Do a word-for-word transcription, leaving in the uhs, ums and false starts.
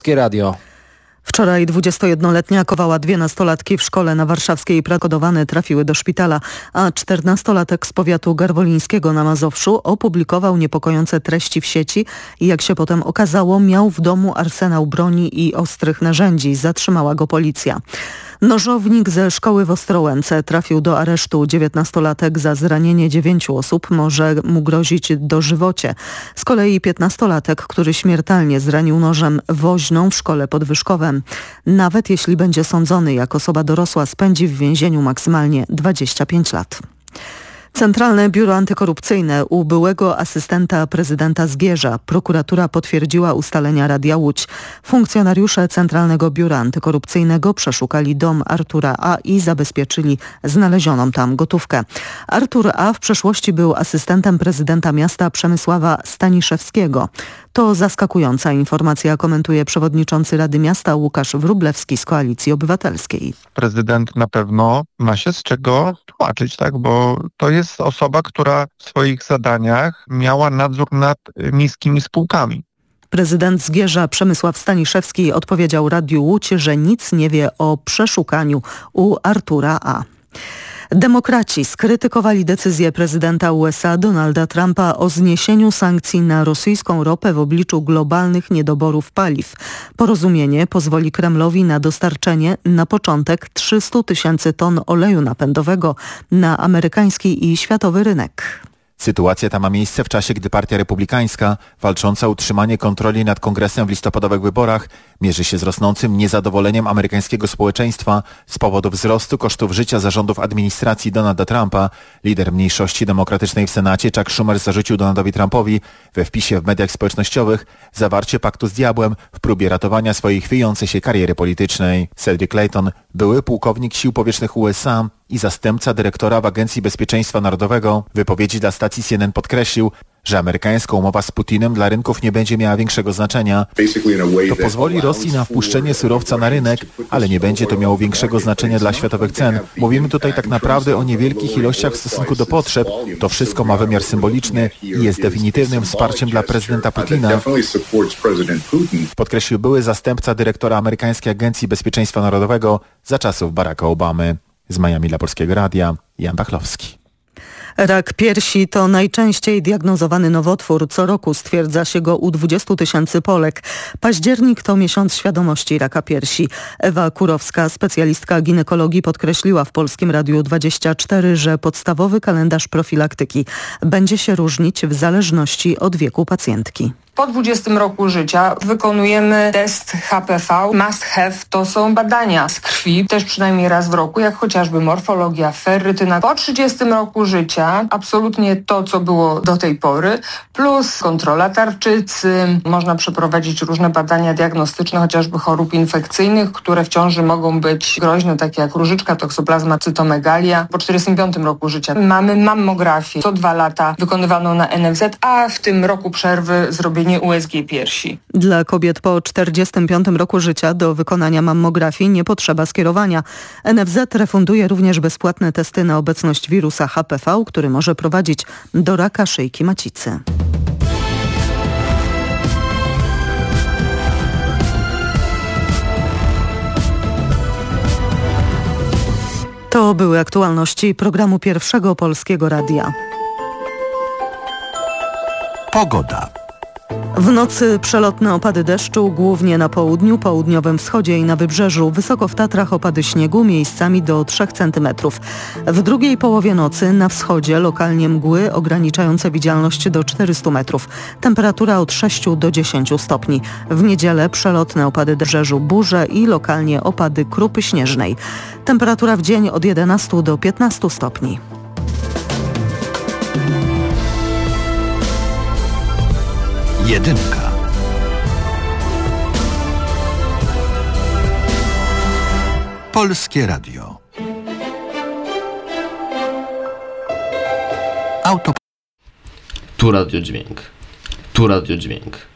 Radio. Wczoraj dwudziestojednoletnia kowała dwie nastolatki w szkole na warszawskiej Prakodowane trafiły do szpitala, a czternastolatek z powiatu garwolińskiego na Mazowszu opublikował niepokojące treści w sieci i jak się potem okazało, miał w domu arsenał broni i ostrych narzędzi. Zatrzymała go policja. Nożownik ze szkoły w Ostrołęce trafił do aresztu. dziewiętnastolatek za zranienie dziewięciu osób może mu grozić dożywocie. Z kolei piętnastolatek, który śmiertelnie zranił nożem woźną w szkole pod Wyszkowem. Nawet jeśli będzie sądzony jak osoba dorosła, spędzi w więzieniu maksymalnie dwadzieścia pięć lat. Centralne Biuro Antykorupcyjne u byłego asystenta prezydenta Zgierza. Prokuratura potwierdziła ustalenia Radia Łódź. Funkcjonariusze Centralnego Biura Antykorupcyjnego przeszukali dom Artura A. i zabezpieczyli znalezioną tam gotówkę. Artur A. w przeszłości był asystentem prezydenta miasta Przemysława Staniszewskiego. To zaskakująca informacja, komentuje przewodniczący Rady Miasta Łukasz Wróblewski z Koalicji Obywatelskiej. Prezydent na pewno ma się z czego tłumaczyć, tak? Bo to jest osoba, która w swoich zadaniach miała nadzór nad miejskimi spółkami. Prezydent Zgierza Przemysław Staniszewski odpowiedział Radiu Łódź, że nic nie wie o przeszukaniu u Artura A. Demokraci skrytykowali decyzję prezydenta U S A Donalda Trumpa o zniesieniu sankcji na rosyjską ropę w obliczu globalnych niedoborów paliw. Porozumienie pozwoli Kremlowi na dostarczenie na początek trzystu tysięcy ton oleju napędowego na amerykański i światowy rynek. Sytuacja ta ma miejsce w czasie, gdy Partia Republikańska, walcząca o utrzymanie kontroli nad Kongresem w listopadowych wyborach, mierzy się z rosnącym niezadowoleniem amerykańskiego społeczeństwa z powodu wzrostu kosztów życia za rządów administracji Donalda Trumpa. Lider mniejszości demokratycznej w Senacie Chuck Schumer zarzucił Donaldowi Trumpowi we wpisie w mediach społecznościowych zawarcie paktu z diabłem w próbie ratowania swojej chwiejącej się kariery politycznej. Cedric Clayton, były pułkownik sił powietrznych U S A i zastępca dyrektora w Agencji Bezpieczeństwa Narodowego, w wypowiedzi dla stacji C N N podkreślił, że amerykańska umowa z Putinem dla rynków nie będzie miała większego znaczenia. To pozwoli Rosji na wpuszczenie surowca na rynek, ale nie będzie to miało większego znaczenia dla światowych cen. Mówimy tutaj tak naprawdę o niewielkich ilościach w stosunku do potrzeb. To wszystko ma wymiar symboliczny i jest definitywnym wsparciem dla prezydenta Putina, podkreślił były zastępca dyrektora amerykańskiej Agencji Bezpieczeństwa Narodowego za czasów Baracka Obamy. Z Miami dla Polskiego Radia, Jan Bachlowski. Rak piersi to najczęściej diagnozowany nowotwór. Co roku stwierdza się go u dwudziestu tysięcy Polek. Październik to miesiąc świadomości raka piersi. Ewa Kurowska, specjalistka ginekologii, podkreśliła w Polskim Radiu dwadzieścia cztery, że podstawowy kalendarz profilaktyki będzie się różnić w zależności od wieku pacjentki. Po dwudziestym roku życia wykonujemy test H P V. Must have to są badania z krwi, też przynajmniej raz w roku, jak chociażby morfologia, ferrytyna. Po trzydziestym roku życia absolutnie to, co było do tej pory, plus kontrola tarczycy. Można przeprowadzić różne badania diagnostyczne, chociażby chorób infekcyjnych, które w ciąży mogą być groźne, takie jak różyczka, toksoplazma, cytomegalia. Po czterdziestym piątym roku życia mamy mammografię co dwa lata wykonywaną na N F Z, a w tym roku przerwy zrobienie U S G piersi. Dla kobiet po czterdziestym piątym roku życia do wykonania mammografii nie potrzeba skierowania. N F Z refunduje również bezpłatne testy na obecność wirusa H P V, który może prowadzić do raka szyjki macicy. To były aktualności programu Pierwszego Polskiego Radia. Pogoda. W nocy przelotne opady deszczu, głównie na południu, południowym wschodzie i na wybrzeżu. Wysoko w Tatrach opady śniegu, miejscami do trzech centymetrów. W drugiej połowie nocy na wschodzie lokalnie mgły ograniczające widzialność do czterystu metrów. Temperatura od sześciu do dziesięciu stopni. W niedzielę przelotne opady deszczu, burze i lokalnie opady krupy śnieżnej. Temperatura w dzień od jedenastu do piętnastu stopni. Jedynka. Polskie Radio. Auto. Tu radiodźwięk. Tu radiodźwięk.